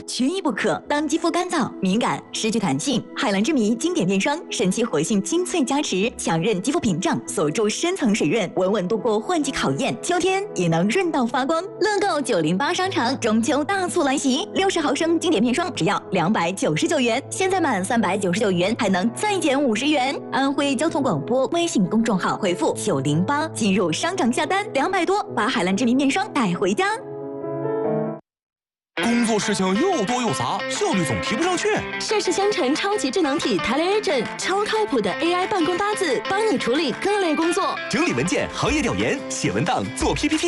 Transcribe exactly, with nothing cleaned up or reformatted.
缺一不可。当肌肤干燥、敏感、失去弹性，海蓝之谜经典面霜神奇活性精粹加持，强韧肌肤屏障，锁住深层水润，稳稳度过换季考验，秋天也能润到发光。乐购九零八商场中秋大促来袭，六十毫升经典面霜只要两百九十九元，现在满三百九十九元还能再减五十元。安徽交通广播微信公众号回复九零八进入商场下单，两百多把海蓝之谜面霜带回家。 工作事情又多又杂，效率总提不上去。 盛世香城超级智能体 TeleAgent， 超靠谱的 A I 办公搭子，帮你处理各类工作， 整理文件、行业调研、写文档、做 P P T。